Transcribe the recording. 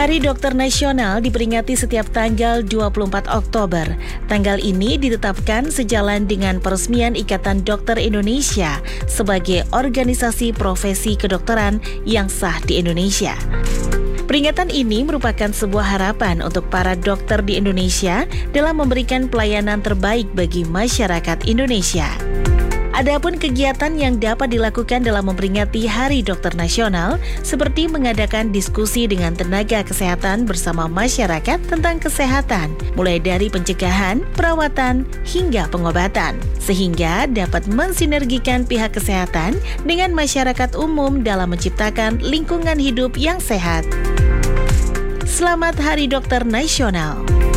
Hari Dokter Nasional diperingati setiap tanggal 24 Oktober. Tanggal ini ditetapkan sejalan dengan peresmian Ikatan Dokter Indonesia sebagai organisasi profesi kedokteran yang sah di Indonesia. Peringatan ini merupakan sebuah harapan untuk para dokter di Indonesia dalam memberikan pelayanan terbaik bagi masyarakat Indonesia. Adapun kegiatan yang dapat dilakukan dalam memperingati Hari Dokter Nasional seperti mengadakan diskusi dengan tenaga kesehatan bersama masyarakat tentang kesehatan, mulai dari pencegahan, perawatan, hingga pengobatan, sehingga dapat mensinergikan pihak kesehatan dengan masyarakat umum dalam menciptakan lingkungan hidup yang sehat. Selamat Hari Dokter Nasional.